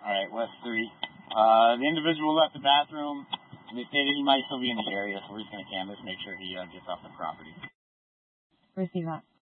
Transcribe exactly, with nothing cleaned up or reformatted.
All right, West three. Uh, the individual left the bathroom. They stated he might still be in the area, so we're just going to canvas, make sure he uh, gets off the property. Receive that.